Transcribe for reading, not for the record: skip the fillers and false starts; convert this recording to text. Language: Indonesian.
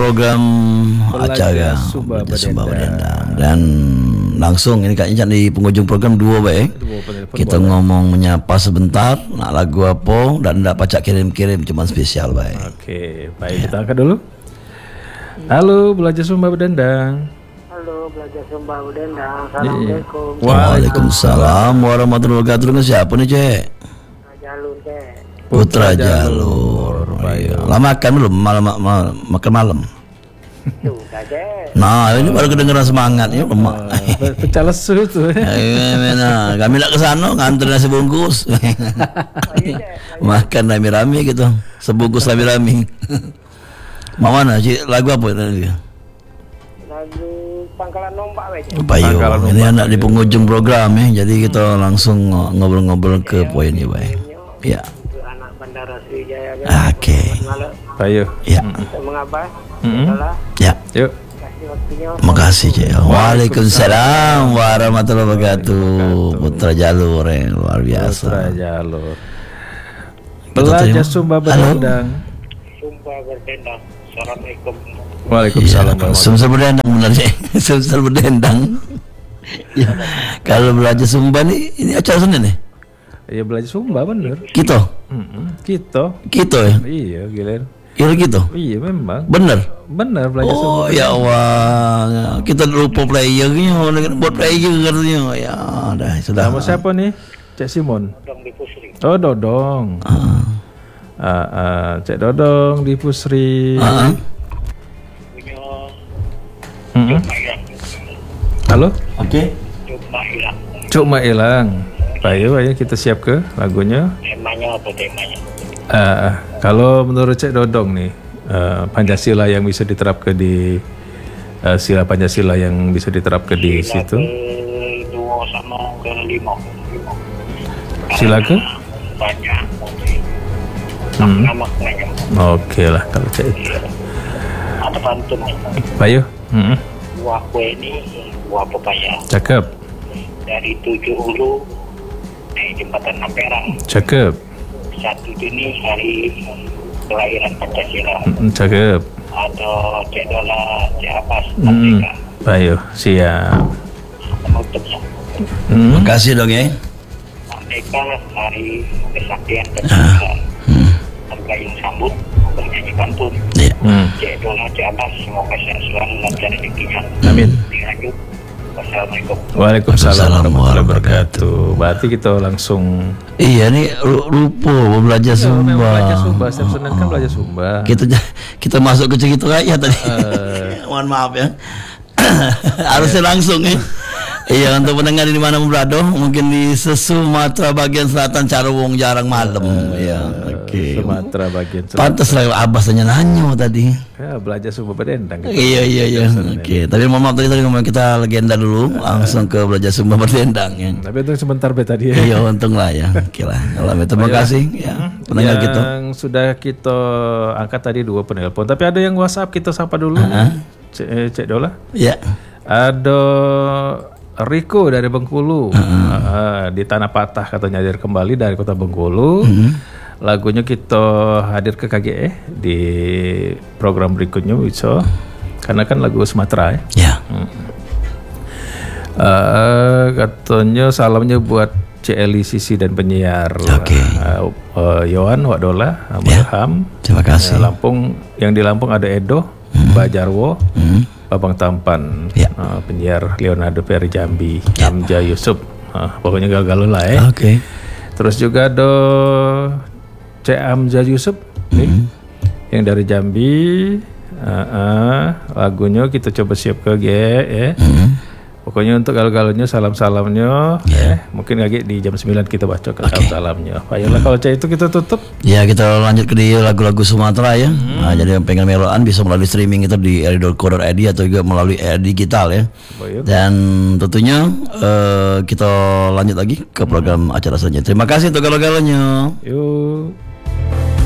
program acara Sumba Berdendang. Dan langsung ini kayaknya di penghujung program dua baik. Kita ngomong menyapa sebentar, nak lagu apa dan ndak pacak kirim-kirim cuma spesial baik. Oke, baik kita angkat dulu. Halo, belajar Sumba Berdendang. Halo, belajar Sumba Berdendang. Assalamualaikum. Waalaikumsalam warahmatullahi wabarakatuh. Dengan siapa nih, Cek? Jalur, Cek. Putra Jalur. Lama makan belum? Makan malam. Sudah, Cek. Nah, ini baru kedengeran semangatnya, lemak. Pecah lesu tuh. Nah, kami nak ke sana nganter nasi bungkus. Makan rame-rame gitu. Sebungkus rame-rame. Mau mana Cik? Lagu apa tadi? Lagu Pangkalan Nombak, Cek. Payo. Ini anak di penghujung program ya. Jadi kita langsung ngobrol-ngobrol ke poinnya, baik. Ya. Anak Bandara Sriwijaya. Oke. Payo. Ya. Mengapa? Ya. Yuk. Kasih waktunya. Makasih, Cik. Waalaikumsalam warahmatullahi wabarakatuh. Putra Jalur yang luar biasa. Putra Jalur. Belajar Sumba Berdendang. Sumba Berdendang. Assalamualaikum. Waalaikumsalam. Sumsel berdendang benar sih. Sumsel berdendang. Ya. Kalau belajar Sumba nih, ini acara Senin nih. Iya, belajar Sumba bener. Gitu. Gitu ya. Iya, gila. Iya gitu. Iya memang. Bener. Belajar Sumba. Oh ya Allah, kita lupa playernya, buat player katanya. Ya, dah sudah. Nama siapa nih? Cek Simon. Oh, Dodong. Cek Dodong di Pusri. Halo? Oke. Cuma hilang. Ayo kita siap ke lagunya. Temanya apa temanya? Kalau menurut Cek Dodong nih, Pancasila yang bisa diterapkan di sila Pancasila yang bisa diterapkan di situ. Ke-2 sama ke-5. Sila ke? Banyak. Maknanya. Oke lah kalau Cek itu. Ada pantunnya. Ayo. Buah kue ini buah pepaya. Cakep. Dari 7 hulu naik jembatan Ampera. Cakep. 1 Juni hari kelahiran Pancasila. Cakep. Atau Cek Dola, Cek Abbas, Merdeka. Ayo, siap. Penutupnya. Makasih dong ya. Merdeka hari kesaktian Pancasila. Harga yang sambut bernyanyi pantun. Cek Dola, Cek Abbas, semoga sehat selalu lancar rezekinya. Amin. Dilanjut. Wassalamualaikum. Waalaikumsalam warahmatullahi wabarakatuh. Berarti kita langsung. Iya nih lupa belajar Sumba. Belajar Sumba. Setiap Senin kan belajar Sumba. Kita masuk ke cerita rakyat tadi. Mohon maaf ya. Harusnya langsung ya. Iya, untuk pendengar di mana berada, mungkin di Sumatera bagian selatan Carowong jarang malam. Iya, oke. Sumatera bagian selatan. Pantas lah Abbas nanyo tadi. Ya, belajar Sumba Berdendang. Gitu. Iya. Oke. Tapi mohon maaf tadi ngomong kita legenda dulu, langsung ke belajar Sumba Berdendang ya. Tapi untung sebentar tadi ya. Iya, untung lah ya. Oke lah. Terima kasih ya pendengar kita. Yang sudah kita angkat tadi 2 penelpon, tapi ada yang WhatsApp, kita sapa dulu. Cek Dola. Iya. Ada Riko dari Bengkulu, di Tanah Patah katanya hadir kembali dari kota Bengkulu. Lagunya kita hadir ke KGE di program berikutnya bisa, karena kan lagu Sumatera ya. Katanya salamnya buat CLI Sisi dan penyiar. Yohan Wadola, Abraham. Terima kasih. Lampung, yang di Lampung ada Edo, Mbak Jarwo. Babang Tampan, penyiar Leonardo Peri Jambi, Amja Yusuf, pokoknya gagal lah ya. Terus juga ada Cek Amja Yusuf, yang dari Jambi. Lagunya kita coba siap ke G ya. Pokoknya untuk galau-galaunya, salam-salamnya mungkin lagi di jam 9 kita baca ke salam-salamnya. Ayolah kalau Cek itu kita tutup. Ya, kita lanjut ke di lagu-lagu Sumatera ya. Nah, jadi yang pengen meloan bisa melalui streaming itu di eri.co.id atau juga melalui digital ya. Dan tentunya kita lanjut lagi ke program acara selanjutnya. Terima kasih untuk galau-galaunya. Yuk.